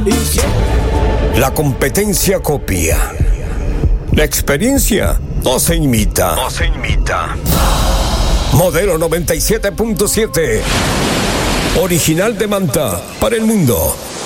La competencia copia. La experiencia no se imita. Modelo 97.7. Original de Manta para el mundo.